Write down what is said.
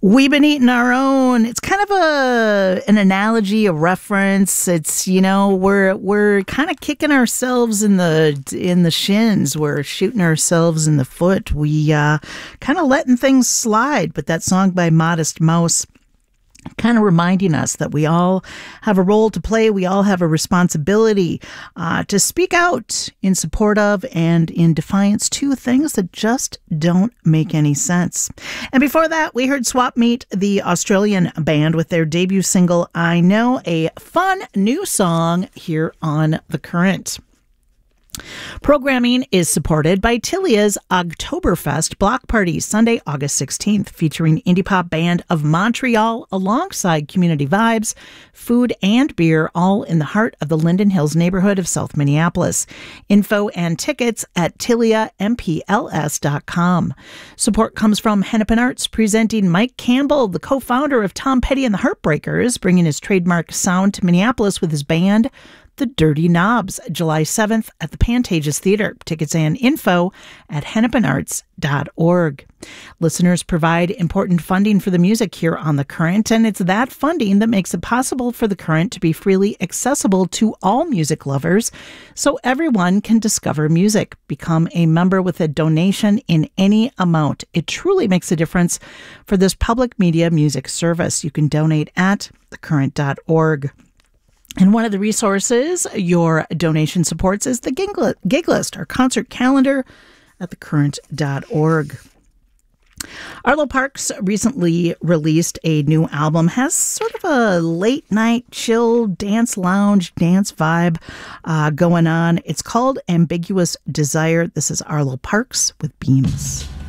We've been eating our own. It's kind of an analogy, a reference. It's, we're kind of kicking ourselves in the shins. We're shooting ourselves in the foot. We kind of letting things slide. But that song by Modest Mouse kind of reminding us that we all have a role to play. We all have a responsibility to speak out in support of and in defiance to things that just don't make any sense. And before that, we heard Swap Meet, the Australian band, with their debut single, I Know, a fun new song here on The Current. Programming is supported by Tilia's Oktoberfest Block Party, Sunday, August 16th, featuring indie pop band of Montreal alongside community vibes, food, and beer, all in the heart of the Linden Hills neighborhood of South Minneapolis. Info and tickets at tiliampls.com. Support comes from Hennepin Arts, presenting Mike Campbell, the co-founder of Tom Petty and the Heartbreakers, bringing his trademark sound to Minneapolis with his band, The Dirty Knobs, July 7th at the Pantages Theater. Tickets and info at hennepinarts.org. Listeners provide important funding for the music here on The Current, and it's that funding that makes it possible for The Current to be freely accessible to all music lovers so everyone can discover music. Become a member with a donation in any amount. It truly makes a difference for this public media music service. You can donate at thecurrent.org. And one of the resources your donation supports is the gig list, our concert calendar at thecurrent.org. Arlo Parks recently released a new album, has sort of a late night chill dance lounge, dance vibe going on. It's called Ambiguous Desire. This is Arlo Parks with Beams.